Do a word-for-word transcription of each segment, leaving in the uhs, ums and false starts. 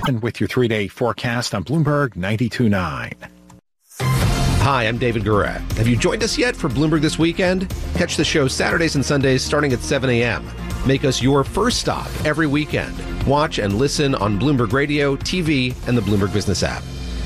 And with your three-day forecast on Bloomberg ninety-two point nine. Hi, I'm David Gura. Have you joined us yet for Bloomberg This Weekend? Catch the show Saturdays and Sundays starting at seven a.m. Make us your first stop every weekend. Watch and listen on Bloomberg Radio, T V, and the Bloomberg Business app.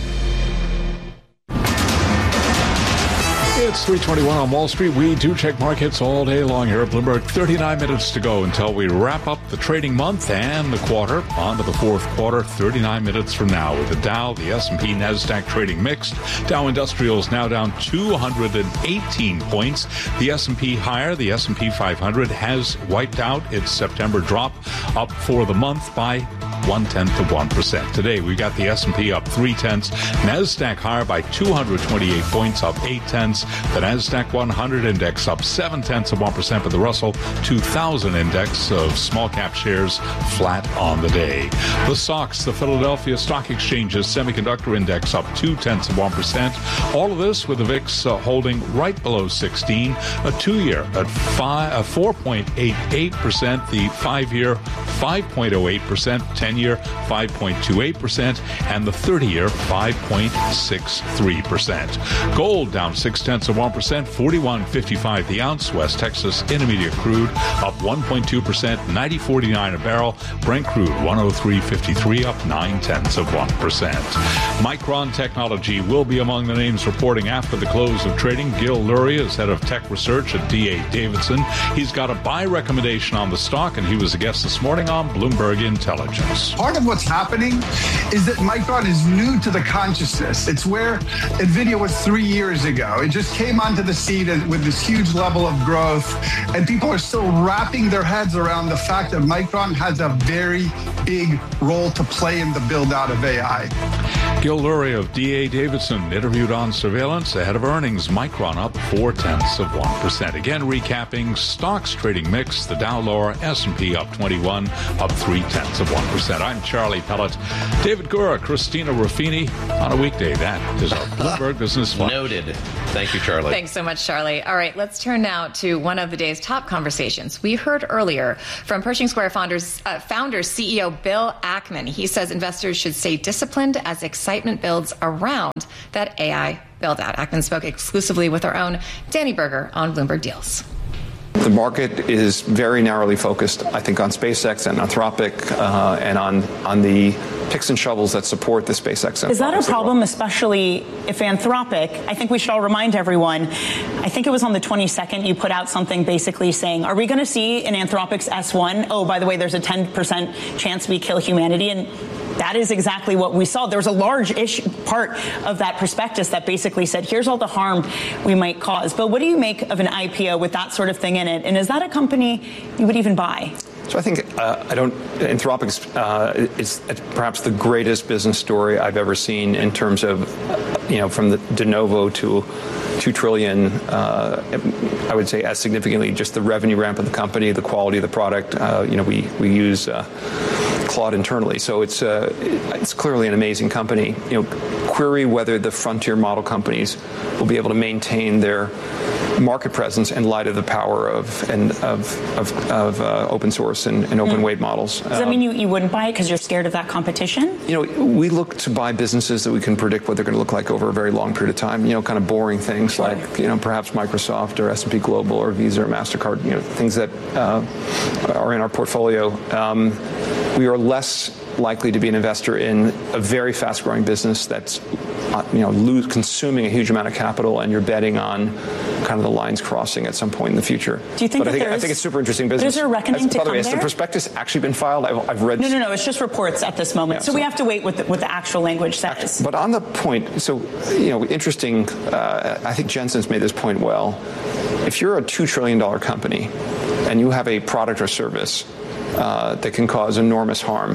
It's three twenty-one on Wall Street. We do check markets all day long here at Bloomberg. thirty-nine minutes to go until we wrap up the trading month and the quarter. On to the fourth quarter, thirty-nine minutes from now with the Dow, the S and P, NASDAQ trading mixed. Dow Industrials now down two hundred eighteen points. The S and P higher. The S and P five hundred has wiped out its September drop, up for the month by one-tenth of one percent. Today, we got the S and P up three-tenths. NASDAQ higher by two hundred twenty-eight points, up eight-tenths. The NASDAQ one hundred index up seven-tenths of one percent, but the Russell two thousand index of small-cap shares flat on the day. The S O X, the Philadelphia Stock Exchange's semiconductor index up two-tenths of one percent. All of this with the V I X uh, holding right below sixteen. A two-year at five, uh, four point eight eight percent. The five-year, five point oh eight percent. ten-year, five point two eight percent. And the thirty-year, five point six three percent. Gold down six-tenths of one percent, forty-one fifty-five the ounce. West Texas Intermediate crude up one point two percent, ninety forty-nine a barrel. Brent crude one oh three fifty-three, up nine-tenths of one percent. Micron Technology will be among the names reporting after the close of trading. Gil Luria is head of tech research at D A Davidson. He's got a buy recommendation on the stock, and he was a guest this morning on Bloomberg Intelligence. Part of what's happening is that Micron is new to the consciousness. It's where NVIDIA was three years ago. It just came onto the scene with this huge level of growth, and people are still wrapping their heads around the fact that Micron has a very big role to play in the build-out of A I. Gil Luria of D A Davidson interviewed on surveillance ahead of earnings. Micron up four-tenths of one percent. Again, recapping stocks trading mix. The Dow lower, S and P up twenty-one, up three-tenths of one percent. I'm Charlie Pellet. David Gura, Christina Ruffini on a weekday. That is our Bloomberg Business Fund. Noted. Thank you, Charlie. Thanks so much, Charlie. All right, let's turn now to one of the day's top conversations. We heard earlier from Pershing Square founders, uh, founder C E O Bill Ackman. He says investors should stay disciplined as excitement builds around that A I build-out. Ackman spoke exclusively with our own Danny Berger on Bloomberg Deals. The market is very narrowly focused, I think, on SpaceX and Anthropic uh, and on, on the picks and shovels that support the SpaceX. Is that a problem, especially if Anthropic, I think we should all remind everyone, I think it was on the twenty-second, you put out something basically saying, are we going to see in Anthropic's S one, oh, by the way, there's a ten percent chance we kill humanity? And that is exactly what we saw. There was a large issue, part of that prospectus that basically said, here's all the harm we might cause. But what do you make of an I P O with that sort of thing in it? And is that a company you would even buy? So I think uh, I don't. Anthropic's uh, is perhaps the greatest business story I've ever seen in terms of, you know, from the de novo to two trillion. Uh, I would say as significantly just the revenue ramp of the company, the quality of the product. Uh, you know, we we use uh, Claude internally, so it's uh, it's clearly an amazing company. You know, query whether the frontier model companies will be able to maintain their market presence in light of the power of and of of, of uh, open source and, and open mm. weight models. Does that um, mean you, you wouldn't buy it because you're scared of that competition? You know, we look to buy businesses that we can predict what they're going to look like over a very long period of time. You know, kind of boring things sure. like, you know, perhaps Microsoft or S and P Global or Visa or MasterCard, you know, things that uh, are in our portfolio. Um, we are less likely to be an investor in a very fast-growing business that's, uh, you know, lose, consuming a huge amount of capital, and you're betting on kind of the lines crossing at some point in the future. Do you think but that I think, there I think it's super interesting business. Is there a reckoning As, to By the come way, has there? the prospectus actually been filed? I've, I've read. No, no, no. It's just reports at this moment. Yeah, so, so we have to wait what the, what the actual language says. But on the point, so, you know, interesting. Uh, I think Jensen's made this point well. If you're a two trillion dollars company and you have a product or service uh, that can cause enormous harm,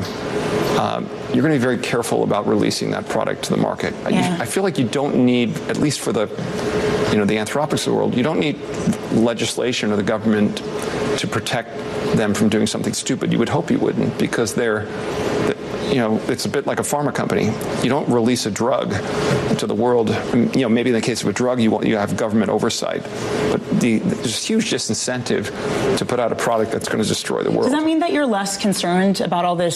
um, you're going to be very careful about releasing that product to the market. Yeah. I, I feel like you don't need, at least for the, you know, the Anthropics of the world, you don't need legislation or the government to protect them from doing something stupid. You would hope you wouldn't, because they're, you know, it's a bit like a pharma company. You don't release a drug to the world. You know, maybe in the case of a drug, you want, you have government oversight, but the, there's a huge disincentive to put out a product that's going to destroy the world. Does that mean that you're less concerned about all this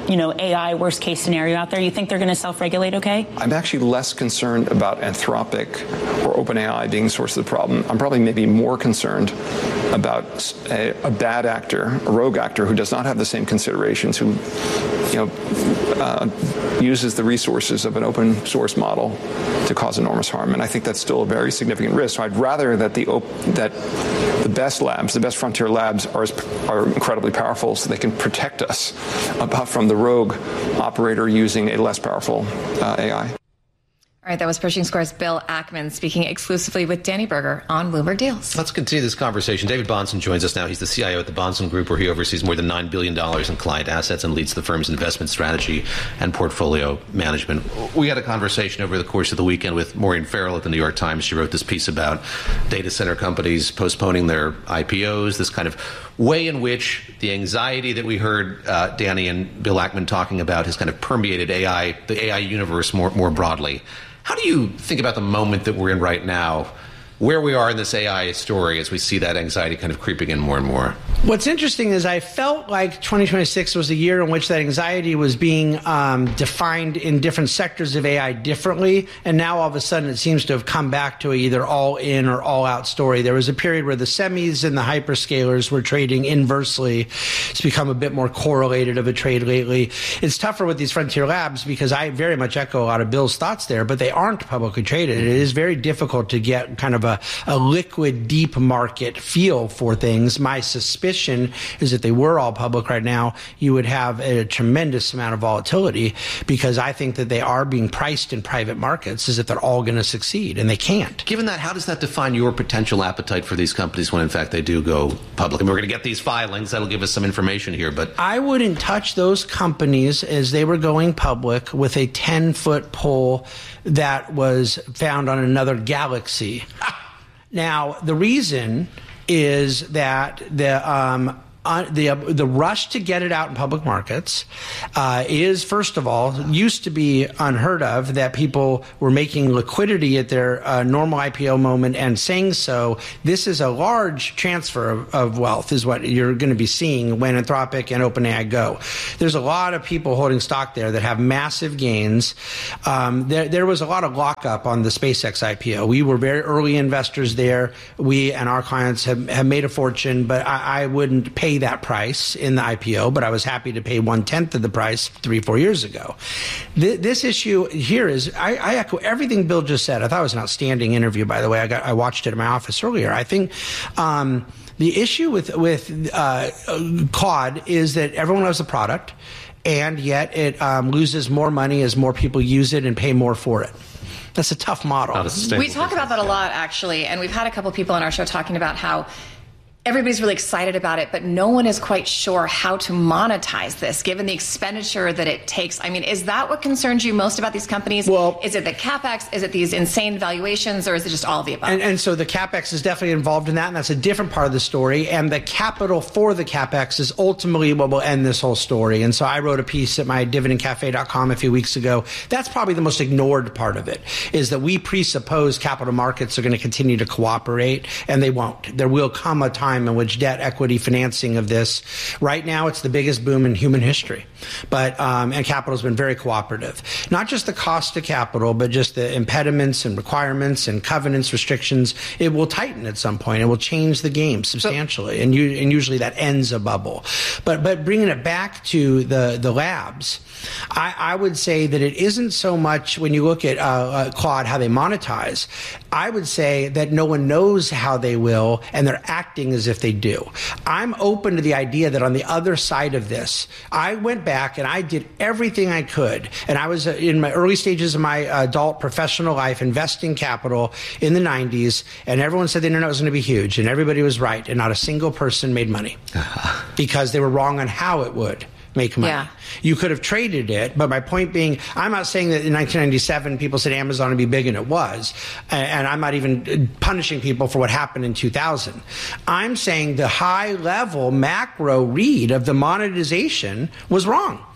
you know, A I worst case scenario out there? You think they're going to self-regulate okay? I'm actually less concerned about Anthropic or OpenAI being the source of the problem. I'm probably maybe more concerned about a, a bad actor, a rogue actor who does not have the same considerations, who, you know, uh, uses the resources of an open source model to cause enormous harm. And I think that's still a very significant risk. So I'd rather that the op- that the best labs, the best frontier labs, are are incredibly powerful, so they can protect us about from the rogue operator using a less powerful uh, A I. All right, that was Pershing Square's Bill Ackman speaking exclusively with Danny Berger on Bloomberg Deals. Let's continue this conversation. David Bahnsen joins us now. He's the C I O at the Bahnsen Group, where he oversees more than nine billion dollars in client assets and leads the firm's investment strategy and portfolio management. We had a conversation over the course of the weekend with Maureen Farrell at the New York Times. She wrote this piece about data center companies postponing their I P Os, this kind of way in which the anxiety that we heard uh, Danny and Bill Ackman talking about has kind of permeated A I, the A I universe more, more broadly. How do you think about the moment that we're in right now, where we are in this A I story as we see that anxiety kind of creeping in more and more? What's interesting is I felt like twenty twenty-six was a year in which that anxiety was being um, defined in different sectors of A I differently, and now all of a sudden it seems to have come back to a either all-in or all-out story. There was a period where the semis and the hyperscalers were trading inversely. It's become a bit more correlated of a trade lately. It's tougher with these frontier labs because I very much echo a lot of Bill's thoughts there, but they aren't publicly traded. It is very difficult to get kind of a, a liquid, deep market feel for things. My suspicion is if they were all public right now, you would have a tremendous amount of volatility, because I think that they are being priced in private markets as if they're all going to succeed, and they can't. Given that, how does that define your potential appetite for these companies when, in fact, they do go public? And we're going to get these filings. That'll give us some information here. But I wouldn't touch those companies as they were going public with a ten-foot pole that was found on another galaxy. Now, the reason is that the um, uh, the uh, the rush to get it out in public markets uh, is, first of all, used to be unheard of, that people were making liquidity at their uh, normal I P O moment and saying so. This is a large transfer of, of wealth is what you're going to be seeing when Anthropic and OpenAI go. There's a lot of people holding stock there that have massive gains. Um, there, there was a lot of lockup on the SpaceX I P O. We were very early investors there. We and our clients have, have made a fortune, but I, I wouldn't pay that price in the I P O, but I was happy to pay one-tenth of the price three, four years ago. Th- this issue here is, I, I echo everything Bill just said. I thought it was an outstanding interview, by the way. I got I watched it in my office earlier. I think um, the issue with, with uh, Claude is that everyone loves the product, and yet it um, loses more money as more people use it and pay more for it. That's a tough model. We talk about that a lot, actually, and we've had a couple people on our show talking about how everybody's really excited about it, but no one is quite sure how to monetize this, given the expenditure that it takes. I mean, is that what concerns you most about these companies? Well, is it the CapEx? Is it these insane valuations? Or is it just all of the above? And, and so the CapEx is definitely involved in that, and that's a different part of the story. And the capital for the CapEx is ultimately what will end this whole story. And so I wrote a piece at my dividend cafe dot com a few weeks ago. That's probably the most ignored part of it, is that we presuppose capital markets are going to continue to cooperate, and they won't. There will come a time in which debt equity financing of this, right now it's the biggest boom in human history, but um, and capital has been very cooperative. Not just the cost of capital, but just the impediments and requirements and covenants, restrictions. It will tighten at some point. It will change the game substantially, so, and, you, and usually that ends a bubble. But but bringing it back to the the labs, I, I would say that it isn't so much when you look at uh, uh, Claude, how they monetize. I would say that no one knows how they will, and they're acting as if they do. I'm open to the idea that on the other side of this, I went back and I did everything I could, and I was uh, in my early stages of my adult professional life investing capital in the nineties, and everyone said the internet was going to be huge, and everybody was right, and not a single person made money because they were wrong on how it would make money. Yeah. You could have traded it, but my point being, I'm not saying that in nineteen ninety-seven people said Amazon would be big, and it was, and I'm not even punishing people for what happened in two thousand. I'm saying the high level macro read of the monetization was wrong.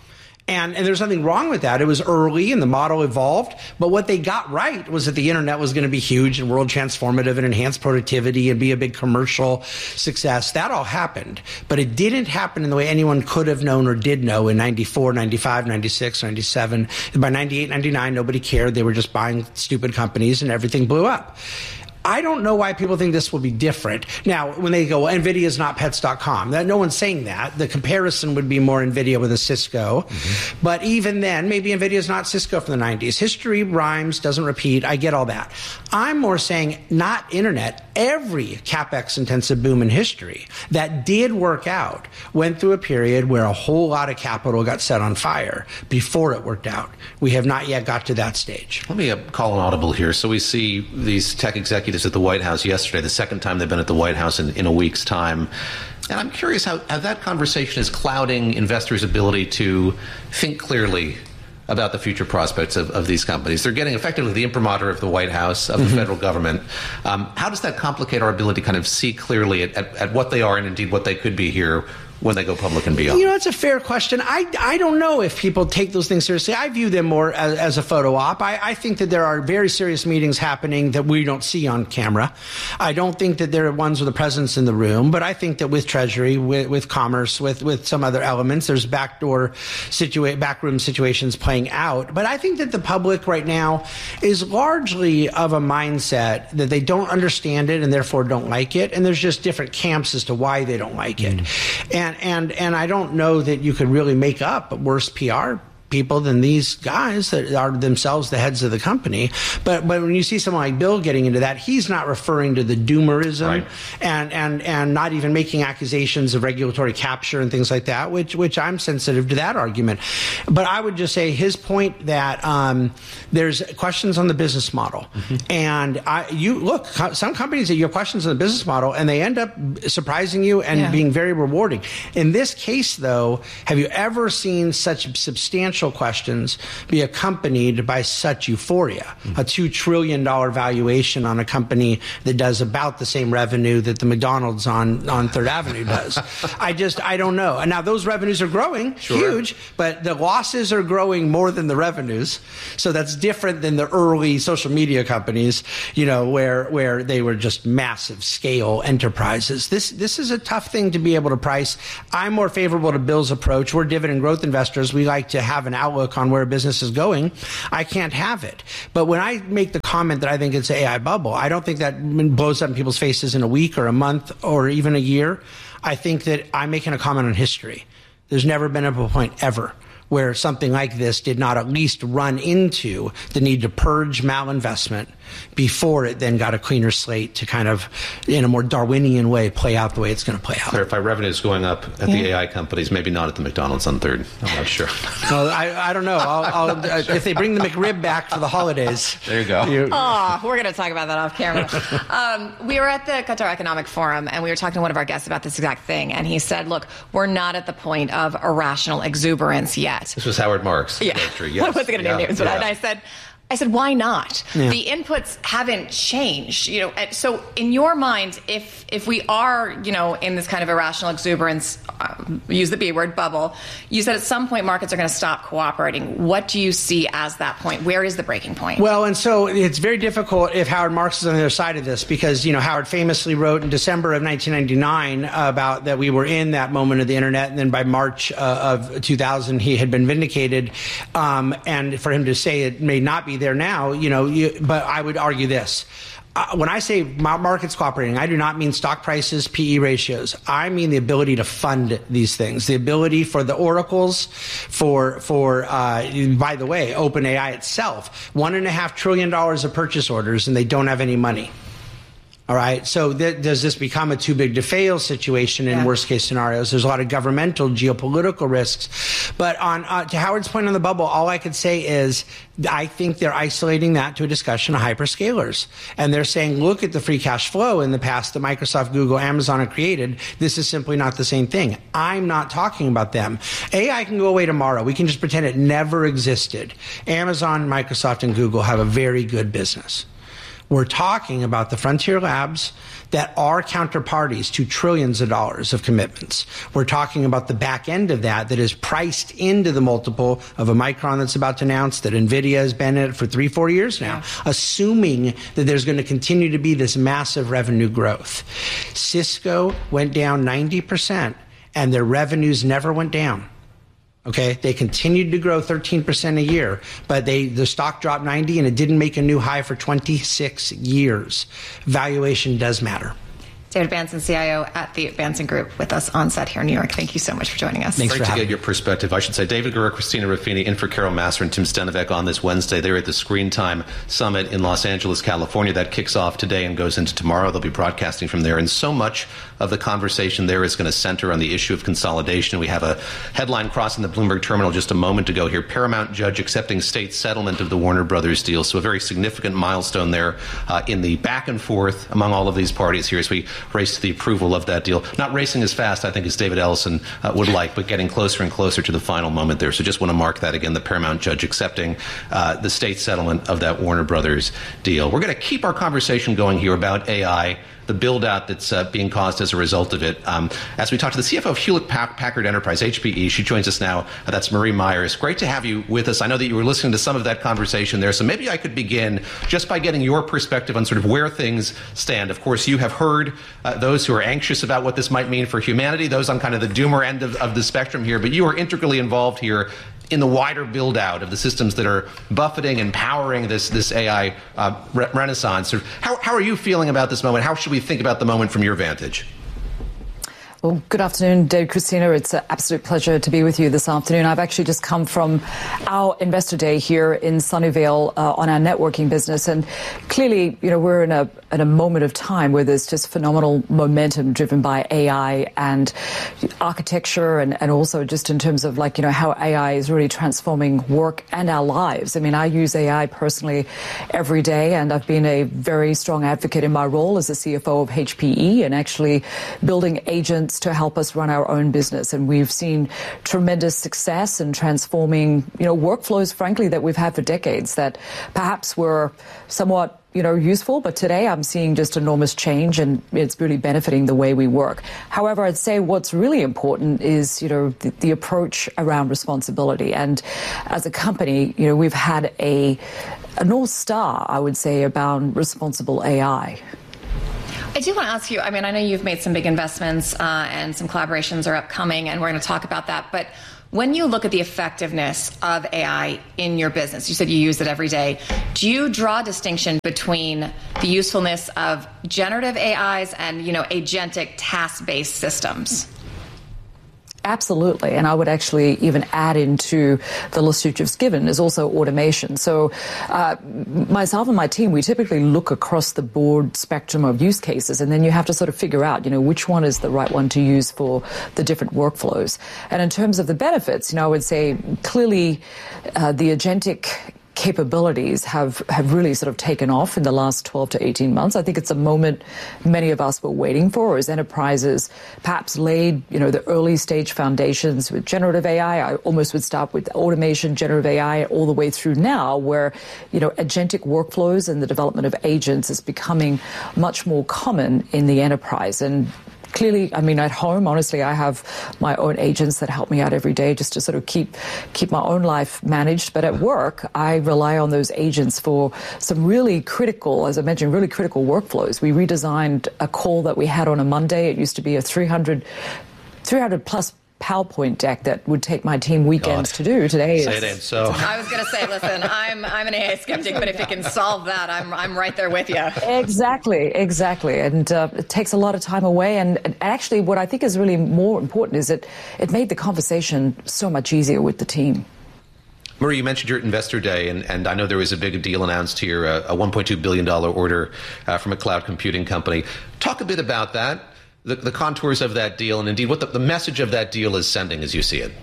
And, and there's nothing wrong with that. It was early and the model evolved. But what they got right was that the internet was going to be huge and world transformative and enhance productivity and be a big commercial success. That all happened. But it didn't happen in the way anyone could have known or did know in ninety-four, ninety-five, ninety-six, ninety-seven. By ninety-eight, ninety-nine, nobody cared. They were just buying stupid companies and everything blew up. I don't know why people think this will be different. Now, when they go, well, NVIDIA is not pets dot com, that, no one's saying that. The comparison would be more NVIDIA with a Cisco. Mm-hmm. But even then, maybe NVIDIA is not Cisco from the nineties. History rhymes, doesn't repeat. I get all that. I'm more saying not internet. Every CapEx-intensive boom in history that did work out went through a period where a whole lot of capital got set on fire before it worked out. We have not yet got to that stage. Let me uh, call an audible here. So we see these tech executives at the White House yesterday, the second time they've been at the White House in, in a week's time. And I'm curious how, how that conversation is clouding investors' ability to think clearly about the future prospects of, of these companies. They're getting effectively the imprimatur of the White House, of the mm-hmm. federal government. Um, how does that complicate our ability to kind of see clearly at, at, at what they are and indeed what they could be here when they go public and beyond? You know, it's a fair question. I, I don't know if people take those things seriously. I view them more as, as a photo op. I, I think that there are very serious meetings happening that we don't see on camera. I don't think that there are ones with a presence in the room, but I think that with Treasury, with, with Commerce, with, with some other elements, there's backdoor situa- backroom situations playing out. But I think that the public right now is largely of a mindset that they don't understand it and therefore don't like it. And there's just different camps as to why they don't like it. Mm. And And, and and I don't know that you could really make up worse P R people than these guys that are themselves the heads of the company. But but when you see someone like Bill getting into that, he's not referring to the doomerism right. and, and, and not even making accusations of regulatory capture and things like that, which which I'm sensitive to that argument. But I would just say his point that um, there's questions on the business model. Mm-hmm. And I, you look, some companies that you have questions on the business model and they end up surprising you and yeah. being very rewarding. In this case, though, have you ever seen such substantial questions be accompanied by such euphoria? Mm-hmm. A two trillion dollars valuation on a company that does about the same revenue that the McDonald's on, on Third Avenue does. I just, I don't know. And now those revenues are growing, sure. huge, but the losses are growing more than the revenues. So that's different than the early social media companies, you know, where, where they were just massive scale enterprises. This, this is a tough thing to be able to price. I'm more favorable to Bill's approach. We're dividend growth investors. We like to have an outlook on where a business is going. I can't have it. But when I make the comment that I think it's an A I bubble, I don't think that blows up in people's faces in a week or a month or even a year. I think that I'm making a comment on history. There's never been a point ever where something like this did not at least run into the need to purge malinvestment before it then got a cleaner slate to kind of, in a more Darwinian way, play out the way it's going to play out. Clarify, revenue is going up at yeah. the A I companies, maybe not at the McDonald's on Third. I'm not sure. No, I, I don't know. I'll, I'll, uh, if they bring the McRib back for the holidays. There you go. You, oh, we're going to talk about that off camera. um, we were at the Qatar Economic Forum, and we were talking to one of our guests about this exact thing, and he said, look, we're not at the point of irrational exuberance yet. This was Howard Marks. Yeah. Yes. I wasn't going to name yeah. names, but yeah. I, I said, I said, why not? Yeah. The inputs haven't changed, you know. So, in your mind, if if we are, you know, in this kind of irrational exuberance, um, use the B word, bubble, you said at some point markets are going to stop cooperating. What do you see as that point? Where is the breaking point? Well, and so it's very difficult if Howard Marks is on the other side of this, because, you know, Howard famously wrote in December of nineteen ninety-nine about that we were in that moment of the internet, and then by March uh, of two thousand he had been vindicated, um, and for him to say it may not be there now, you know, you, but I would argue this. Uh, when I say markets cooperating, I do not mean stock prices, P E ratios. I mean the ability to fund these things, the ability for the oracles, for, for uh, by the way, OpenAI itself, one and a half trillion dollars of purchase orders, and they don't have any money. All right. So th- does this become a too big to fail situation in yeah. worst case scenarios? There's a lot of governmental, geopolitical risks. But on uh, to Howard's point on the bubble, all I could say is I think they're isolating that to a discussion of hyperscalers. And they're saying, look at the free cash flow in the past that Microsoft, Google, Amazon have created. This is simply not the same thing. I'm not talking about them. A I can go away tomorrow. We can just pretend it never existed. Amazon, Microsoft, and Google have a very good business. We're talking about the frontier labs that are counterparties to trillions of dollars of commitments. We're talking about the back end of that that is priced into the multiple of a Micron that's about to announce, that NVIDIA has been in it for three, four years now, yeah. assuming that there's going to continue to be this massive revenue growth. Cisco went down ninety percent, and their revenues never went down. Okay, they continued to grow thirteen percent a year, but they the stock dropped ninety and it didn't make a new high for twenty-six years. Valuation does matter. David Bahnsen, C I O at the Bahnsen Group, with us on set here in New York. Thank you so much for joining us. Thanks Great for to get your perspective. I should say David Gura, Christina Ruffini, in for Carol Massar and Tim Stenovec on this Wednesday. They're at the Screen Time Summit in Los Angeles, California. That kicks off today and goes into tomorrow. They'll be broadcasting from there. And so much of the conversation there is going to center on the issue of consolidation. We have a headline crossing the Bloomberg terminal just a moment ago here. Paramount judge accepting state settlement of the Warner Brothers deal. So a very significant milestone there uh, in the back and forth among all of these parties here as we race to the approval of that deal. Not racing as fast, I think, as David Ellison uh, would like, but getting closer and closer to the final moment there. So just want to mark that again, the Paramount judge accepting uh, the state settlement of that Warner Brothers deal. We're going to keep our conversation going here about A I, the build-out that's uh, being caused as a result of it. Um, as we talk to the C F O of Hewlett-Packard Enterprise, H P E, she joins us now. Uh, that's Marie Myers. Great to have you with us. I know that you were listening to some of that conversation there, so maybe I could begin just by getting your perspective on sort of where things stand. Of course, you have heard uh, those who are anxious about what this might mean for humanity, those on kind of the doomer end of, of the spectrum here, but you are integrally involved here in the wider build-out of the systems that are buffeting and powering this this A I uh, re- renaissance. How, how are you feeling about this moment? How should we think about the moment from your vantage? Well, good afternoon, Dave, Christina. It's an absolute pleasure to be with you this afternoon. I've actually just come from our Investor Day here in Sunnyvale uh, on our networking business. And clearly, you know, we're in a, in a moment of time where there's just phenomenal momentum driven by A I and architecture and, and also just in terms of like, you know, how A I is really transforming work and our lives. I mean, I use A I personally every day, and I've been a very strong advocate in my role as the C F O of H P E and actually building agents to help us run our own business. And we've seen tremendous success in transforming, you know, workflows, frankly, that we've had for decades that perhaps were somewhat, you know, useful. But today I'm seeing just enormous change, and it's really benefiting the way we work. However, I'd say what's really important is, you know, the, the approach around responsibility. And as a company, you know, we've had a, a North Star, I would say, about responsible A I. I do want to ask you, I mean, I know you've made some big investments uh, and some collaborations are upcoming, and we're going to talk about that. But when you look at the effectiveness of A I in your business, you said you use it every day. Do you draw a distinction between the usefulness of generative A Is and, you know, agentic task-based systems? Absolutely. And I would actually even add into the list you've just given is also automation. So uh, myself and my team, we typically look across the board spectrum of use cases, and then you have to sort of figure out, you know, which one is the right one to use for the different workflows. And in terms of the benefits, you know, I would say clearly uh, the agentic capabilities have, have really sort of taken off in the last twelve to eighteen months. I think it's a moment many of us were waiting for as enterprises perhaps laid, you know, the early stage foundations with generative A I. I almost would start with automation, generative A I, all the way through now where, you know, agentic workflows and the development of agents is becoming much more common in the enterprise. And clearly, I mean, at home, honestly, I have my own agents that help me out every day just to sort of keep keep my own life managed. But at work, I rely on those agents for some really critical, as I mentioned, really critical workflows. We redesigned a call that we had on a Monday. It used to be a three hundred, three hundred plus PowerPoint deck that would take my team weekends God. to do. Today Say is, it ain't so. I was going to say, listen, I'm I'm an A I skeptic, but if you can solve that, I'm I'm right there with you. Exactly, exactly. And uh, it takes a lot of time away. And, and actually, what I think is really more important is that it made the conversation so much easier with the team. Marie, you mentioned your Investor Day, and, and I know there was a big deal announced here, a, a one point two billion dollars order uh, from a cloud computing company. Talk a bit about that. The, the contours of that deal, and indeed what the, the message of that deal is sending as you see it.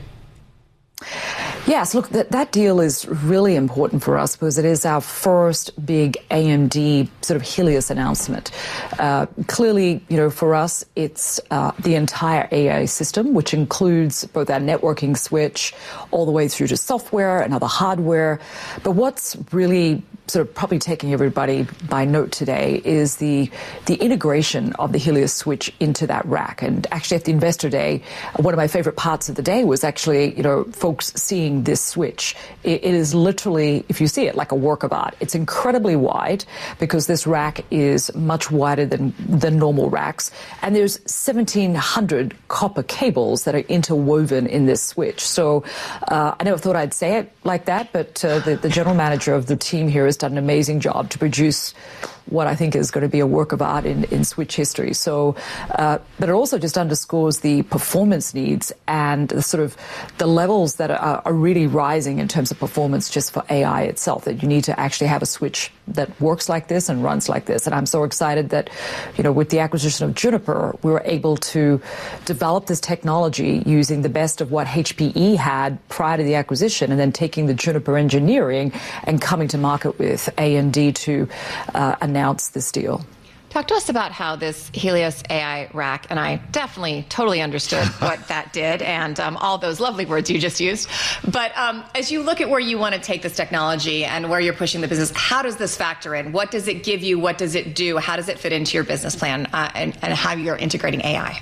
Yes, look, that, that deal is really important for us because it is our first big A M D sort of Helios announcement. Uh, clearly, you know, for us, it's uh, the entire A I system, which includes both our networking switch all the way through to software and other hardware. But what's really sort of probably taking everybody by note today is the the integration of the Helios switch into that rack. And actually at the Investor Day, one of my favorite parts of the day was actually, you know, folks seeing this switch. It, it is literally, if you see it, like a work of art. It's incredibly wide because this rack is much wider than, than normal racks. And there's seventeen hundred copper cables that are interwoven in this switch. So uh, I never thought I'd say it like that, but uh, the, the general manager of the team here has done an amazing job to produce what I think is going to be a work of art in, in switch history. So, uh, but it also just underscores the performance needs and the sort of the levels that are, are really rising in terms of performance just for A I itself, that you need to actually have a switch that works like this and runs like this. And I'm so excited that, you know, with the acquisition of Juniper, we were able to develop this technology using the best of what H P E had prior to the acquisition, and then taking the Juniper engineering and coming to market with A M D to uh, announce this deal. Talk to us about how this Helios A I rack, and I definitely totally understood what that did and um, all those lovely words you just used. But um, as you look at where you want to take this technology and where you're pushing the business, how does this factor in? What does it give you? What does it do? How does it fit into your business plan uh, and, and how you're integrating A I?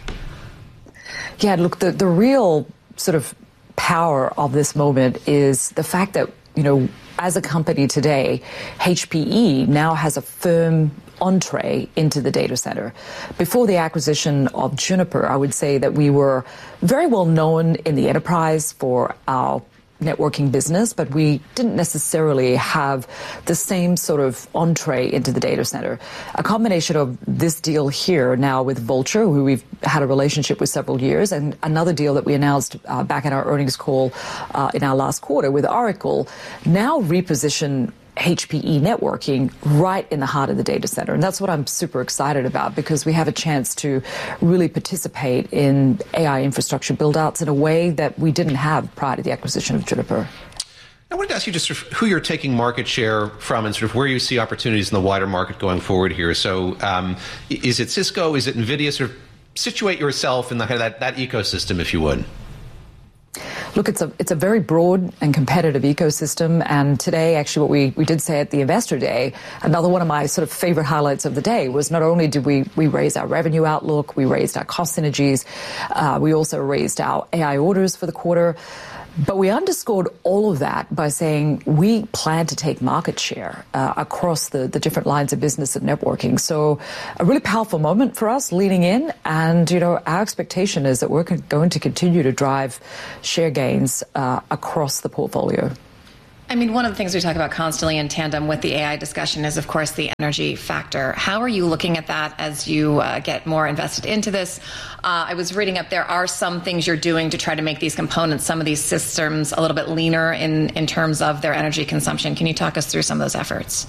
Yeah, look, the, the real sort of power of this moment is the fact that, you know, as a company today, H P E now has a firm entree into the data center. Before the acquisition of Juniper, I would say that we were very well known in the enterprise for our networking business, but we didn't necessarily have the same sort of entree into the data center. A combination of this deal here now with Vultr, who we've had a relationship with several years, and another deal that we announced uh, back in our earnings call uh, in our last quarter with Oracle, now reposition H P E networking right in the heart of the data center. And that's what I'm super excited about, because we have a chance to really participate in A I infrastructure build-outs in a way that we didn't have prior to the acquisition of Juniper. I wanted to ask you just sort of who you're taking market share from and sort of where you see opportunities in the wider market going forward here. So um, is it Cisco? Is it NVIDIA? Sort of situate yourself in the, that, that ecosystem, if you would. Look, it's a it's a very broad and competitive ecosystem. And today, actually, what we, we did say at the Investor Day, another one of my sort of favorite highlights of the day was not only did we, we raise our revenue outlook, we raised our cost synergies, uh, we also raised our A I orders for the quarter. But we underscored all of that by saying we plan to take market share uh, across the, the different lines of business and networking. So a really powerful moment for us leaning in. And, you know, our expectation is that we're going to continue to drive share gains uh, across the portfolio. I mean, one of the things we talk about constantly in tandem with the A I discussion is, of course, the energy factor. How are you looking at that as you uh, get more invested into this? Uh, I was reading up, there are some things you're doing to try to make these components, some of these systems, a little bit leaner in, in terms of their energy consumption. Can you talk us through some of those efforts?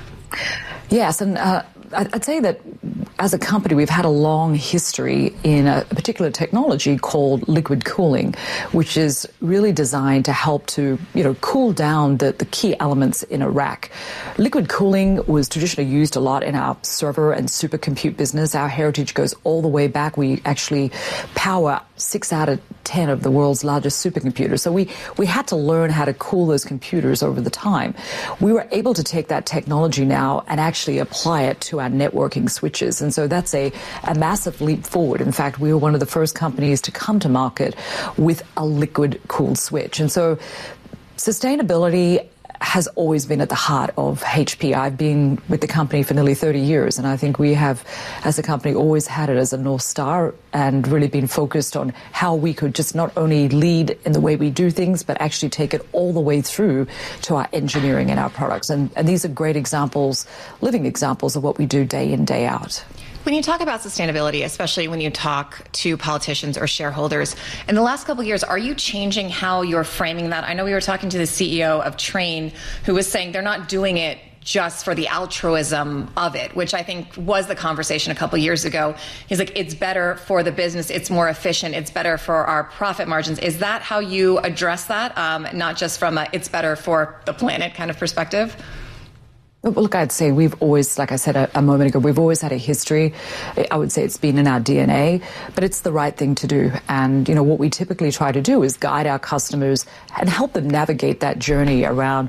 Yes, and uh, I'd say that as a company, we've had a long history in a particular technology called liquid cooling, which is really designed to help to, you know, cool down the, the key elements in a rack. Liquid cooling was traditionally used a lot in our server and supercompute business. Our heritage goes all the way back. We actually power six out of ten of the world's largest supercomputers. So we, we had to learn how to cool those computers over the time. We were able to take that technology now and actually apply it to our networking switches. And so that's a, a massive leap forward. In fact, we were one of the first companies to come to market with a liquid cooled switch. And so sustainability has always been at the heart of H P. I've been with the company for nearly thirty years, and I think we have, as a company, always had it as a North Star and really been focused on how we could just not only lead in the way we do things, but actually take it all the way through to our engineering and our products. And, and these are great examples, living examples of what we do day in, day out. When you talk about sustainability, especially when you talk to politicians or shareholders, in the last couple of years, are you changing how you're framing that? I know we were talking to the C E O of Trane, who was saying they're not doing it just for the altruism of it, which I think was the conversation a couple of years ago. He's like, it's better for the business, it's more efficient, it's better for our profit margins. Is that how you address that? Um, not just from a it's better for the planet kind of perspective? Well, look, I'd say we've always, like I said a, a moment ago, we've always had a history. I would say it's been in our D N A, but it's the right thing to do. And, you know, what we typically try to do is guide our customers and help them navigate that journey around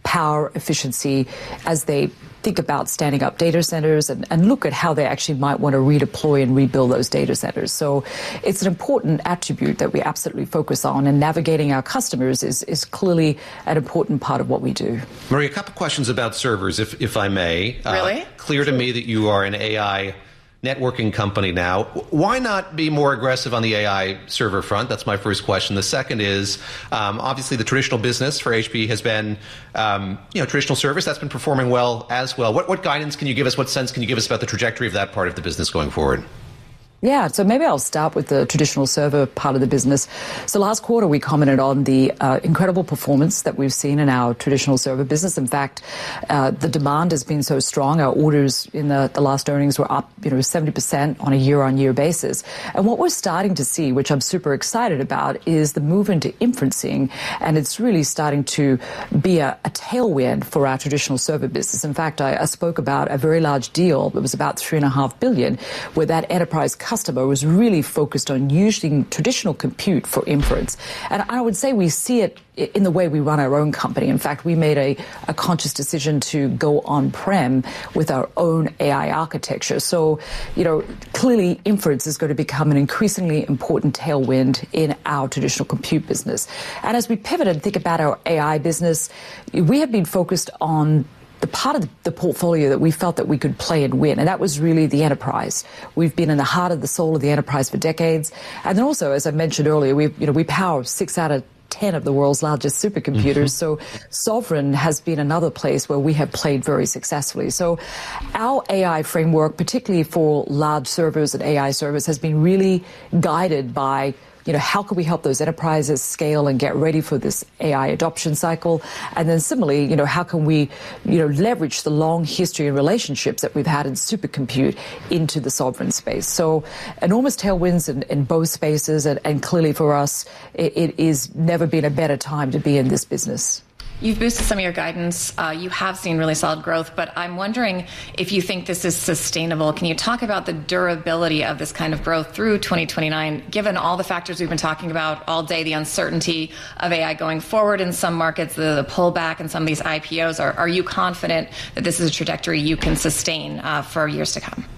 power efficiency as they think about standing up data centers and, and look at how they actually might want to redeploy and rebuild those data centers. So it's an important attribute that we absolutely focus on, and navigating our customers is, is clearly an important part of what we do. Marie, a couple questions about servers, if, if I may. Really? Uh, clear to me that you are an A I networking company now. Why not be more aggressive on the A I server front? That's my first question. The second is, um, obviously the traditional business for H P has been, um, you know, traditional service that's been performing well as well. What, what guidance can you give us? What sense can you give us about the trajectory of that part of the business going forward? Yeah, so maybe I'll start with the traditional server part of the business. So last quarter, we commented on the uh, incredible performance that we've seen in our traditional server business. In fact, uh, the demand has been so strong. Our orders in the, the last earnings were up, you know, seventy percent on a year-on-year basis. And what we're starting to see, which I'm super excited about, is the move into inferencing, and it's really starting to be a, a tailwind for our traditional server business. In fact, I, I spoke about a very large deal that was about three and a half billion, where that enterprise customer was really focused on using traditional compute for inference. And I would say we see it in the way we run our own company. In fact, we made a, a conscious decision to go on-prem with our own A I architecture. So, you know, clearly inference is going to become an increasingly important tailwind in our traditional compute business. And as we pivot and think about our A I business, we have been focused on the part of the portfolio that we felt that we could play and win, and that was really the enterprise. We've been in the heart of the soul of the enterprise for decades. And then also, as I mentioned earlier, we you know we power six out of ten of the world's largest supercomputers. Mm-hmm. So sovereign has been another place where we have played very successfully. So our A I framework, particularly for large servers and A I servers, has been really guided by, you know, how can we help those enterprises scale and get ready for this A I adoption cycle? And then similarly, you know, how can we, you know, leverage the long history and relationships that we've had in supercompute into the sovereign space? So enormous tailwinds in, in both spaces. And, and clearly for us, it, it is never been a better time to be in this business. You've boosted some of your guidance. Uh, you have seen really solid growth, but I'm wondering if you think this is sustainable. Can you talk about the durability of this kind of growth through twenty twenty-nine, given all the factors we've been talking about all day, the uncertainty of A I going forward in some markets, the, the pullback in some of these I P Os? Are, are you confident that this is a trajectory you can sustain uh, for years to come?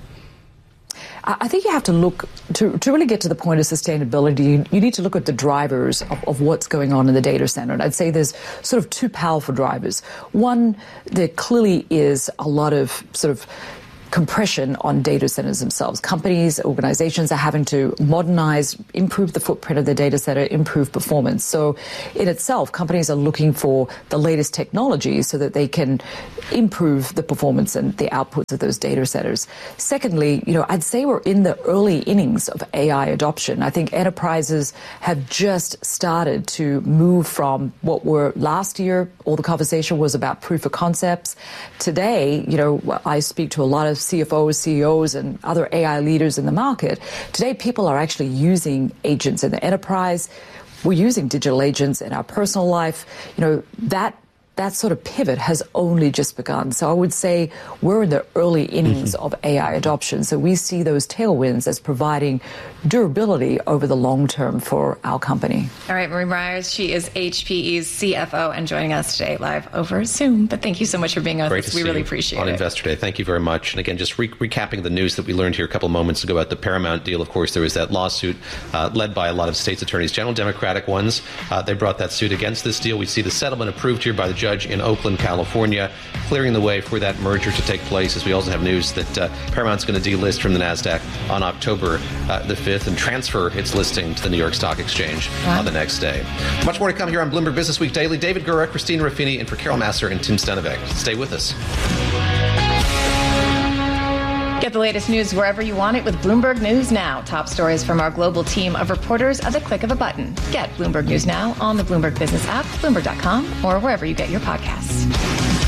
I think you have to look, to, to really get to the point of sustainability, you, you need to look at the drivers of, of what's going on in the data center. And I'd say there's sort of two powerful drivers. One, there clearly is a lot of sort of compression on data centers themselves. Companies, organizations are having to modernize, improve the footprint of their data center, improve performance. So in itself, companies are looking for the latest technology so that they can improve the performance and the outputs of those data centers. Secondly, you know, I'd say we're in the early innings of A I adoption. I think enterprises have just started to move from what were last year, all the conversation was about proof of concepts. Today, you know, I speak to a lot of C F Os, C E Os, and other A I leaders in the market. Today, people are actually using agents in the enterprise. We're using digital agents in our personal life. You know, that that sort of pivot has only just begun. So I would say we're in the early innings mm-hmm. of A I adoption. So we see those tailwinds as providing durability over the long term for our company. All right, Marie Myers, she is H P E's C F O and joining us today live over Zoom. But thank you so much for being with us. We really appreciate it. On Investor Day. Thank you very much. And again, just re- recapping the news that we learned here a couple of moments ago about the Paramount deal. Of course, there was that lawsuit uh, led by a lot of states' attorneys, general Democratic ones. Uh, they brought that suit against this deal. We see the settlement approved here by the judge in Oakland, California, clearing the way for that merger to take place, as we also have news that uh, Paramount's going to delist from the NASDAQ on October uh, the fifth and transfer its listing to the New York Stock Exchange wow. on the next day. Much more to come here on Bloomberg Business Week Daily. David Gura, Christina Ruffini, and for Carol Massar and Tim Stenovec. Stay with us. Get the latest news wherever you want it with Bloomberg News Now. Top stories from our global team of reporters at the click of a button. Get Bloomberg News Now on the Bloomberg Business app, Bloomberg dot com, or wherever you get your podcasts.